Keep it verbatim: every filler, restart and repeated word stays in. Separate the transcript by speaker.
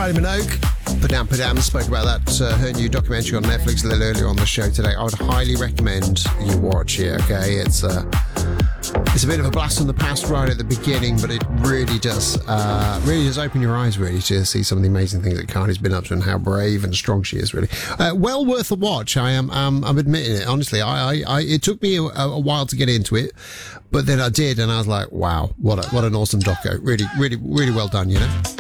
Speaker 1: Kylie Minogue, Padam Padam, spoke about that, uh, her new documentary on Netflix a little earlier on the show today. I would highly recommend you watch it, okay? It's uh, it's a bit of a blast from the past right at the beginning, but it really does, uh, really does open your eyes, really, to see some of the amazing things that Kylie's been up to and how brave and strong she is, really. Uh, well worth a watch, I am, um, I'm admitting it, honestly. I, I, I it took me a, a while to get into it, but then I did, and I was like, wow, what a, what an awesome doco. Really, really, really well done, you know?